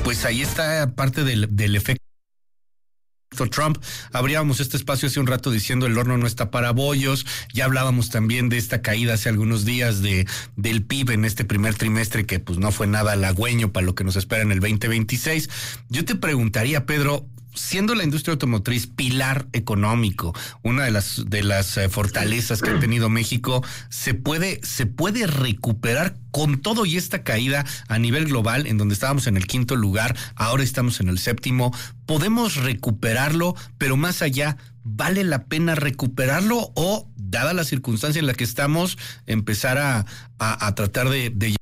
pues ahí está parte del efecto Trump. Abríamos este espacio hace un rato diciendo el horno no está para bollos. Ya hablábamos también de esta caída hace algunos días del PIB en este primer trimestre, que pues no fue nada halagüeño para lo que nos espera en el 2026. Yo te preguntaría, Pedro, siendo la industria automotriz pilar económico, una de las fortalezas que ha tenido México, ¿se puede recuperar con todo y esta caída a nivel global, en donde estábamos en el 5º lugar, ahora estamos en el 7º? ¿Podemos recuperarlo? Pero más allá, ¿vale la pena recuperarlo o, dada la circunstancia en la que estamos, empezar a tratar de